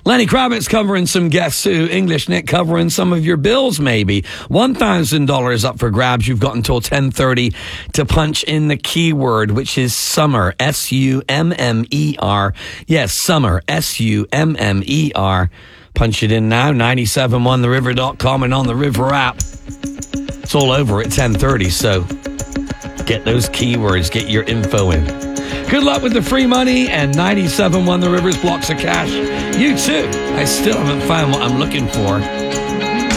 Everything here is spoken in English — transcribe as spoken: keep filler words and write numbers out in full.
Lenny Kravitz covering some Guess Who. English Nick covering some of your bills, maybe. one thousand dollars up for grabs. You've got until ten thirty to punch in the keyword, which is summer. S U M M E R. Yes, summer. S U M M E R. Punch it in now. ninety-seven one the river dot com and on the River app. It's all over at ten thirty, so get those keywords. Get your info in. Good luck with the free money and ninety-seven one The River's blocks of cash. You too. I still haven't found what I'm looking for.